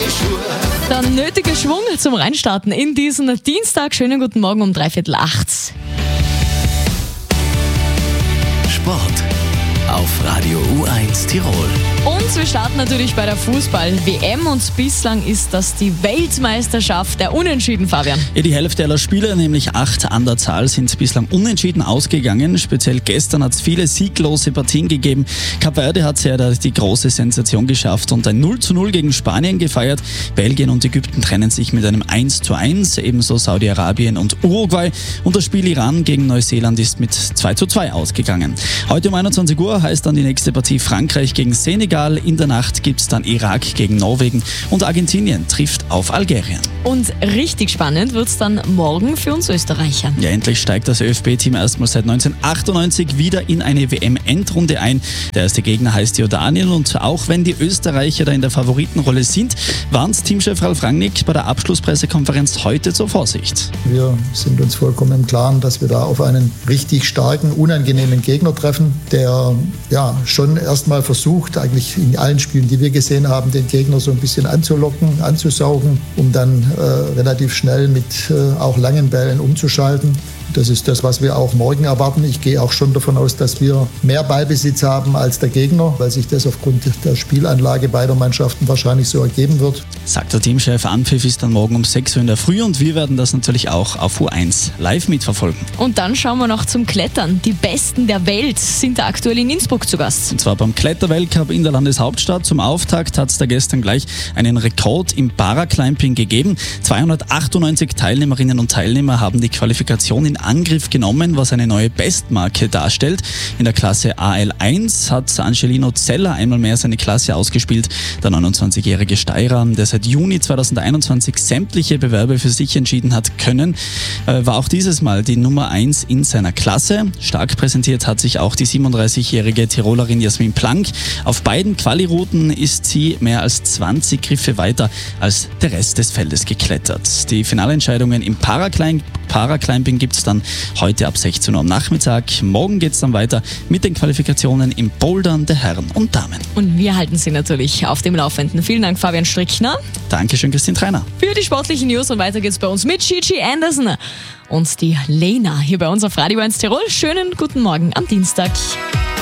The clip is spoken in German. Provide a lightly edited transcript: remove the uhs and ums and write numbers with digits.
Der nötige Schwung zum Reinstarten in diesen Dienstag. Schönen guten Morgen um 7:45. Sport auf Radio U1 Tirol. Und wir starten natürlich bei der Fußball-WM und bislang ist das die Weltmeisterschaft der Unentschieden, Fabian. Ja, die Hälfte aller Spieler, nämlich 8 an der Zahl, sind bislang unentschieden ausgegangen. Speziell gestern hat es viele sieglose Partien gegeben. Kap Verde hat ja die große Sensation geschafft und ein 0:0 gegen Spanien gefeiert. Belgien und Ägypten trennen sich mit einem 1:1, ebenso Saudi-Arabien und Uruguay. Und das Spiel Iran gegen Neuseeland ist mit 2:2 ausgegangen. Heute um 21 Uhr heißt dann die nächste Partie Frankreich gegen Senegal. In der Nacht gibt es dann Irak gegen Norwegen und Argentinien trifft auf Algerien. Und richtig spannend wird es dann morgen für uns Österreicher. Ja, endlich steigt das ÖFB-Team erstmal seit 1998 wieder in eine WM-Endrunde ein. Der erste Gegner heißt Jordanien und auch wenn die Österreicher da in der Favoritenrolle sind, warnt Teamchef Ralf Rangnick bei der Abschlusspressekonferenz heute zur Vorsicht. Wir sind uns vollkommen im Klaren, dass wir da auf einen richtig starken, unangenehmen Gegner treffen, der ja schon erstmal versucht, eigentlich in allen Spielen, die wir gesehen haben, den Gegner so ein bisschen anzulocken, anzusaugen, um dann relativ schnell mit auch langen Bällen umzuschalten. Das ist das, was wir auch morgen erwarten. Ich gehe auch schon davon aus, dass wir mehr Ballbesitz haben als der Gegner, weil sich das aufgrund der Spielanlage beider Mannschaften wahrscheinlich so ergeben wird. Sagt der Teamchef. Anpfiff ist dann morgen um 6 Uhr in der Früh und wir werden das natürlich auch auf U1 live mitverfolgen. Und dann schauen wir noch zum Klettern. Die Besten der Welt sind da aktuell in Innsbruck zu Gast. Und zwar beim Kletterweltcup in der Landeshauptstadt. Zum Auftakt hat es da gestern gleich einen Rekord im Paraclimbing gegeben. 298 Teilnehmerinnen und Teilnehmer haben die Qualifikation in Angriff genommen, was eine neue Bestmarke darstellt. In der Klasse AL1 hat Angelino Zeller einmal mehr seine Klasse ausgespielt. Der 29-jährige Steirer, der seit Juni 2021 sämtliche Bewerbe für sich entschieden hat können, war auch dieses Mal die Nummer 1 in seiner Klasse. Stark präsentiert hat sich auch die 37-jährige Tirolerin Jasmin Plank. Auf beiden Quali-Routen ist sie mehr als 20 Griffe weiter als der Rest des Feldes geklettert. Die Finalentscheidungen im Paraclimbing gibt es dann heute ab 16 Uhr am Nachmittag. Morgen geht es dann weiter mit den Qualifikationen im Bouldern der Herren und Damen. Und wir halten Sie natürlich auf dem Laufenden. Vielen Dank, Fabian Strickner. Dankeschön, Christine Treiner. Für die sportlichen News und weiter geht's bei uns mit Gigi Anderson und die Lena hier bei uns auf Radio 1 Tirol. Schönen guten Morgen am Dienstag.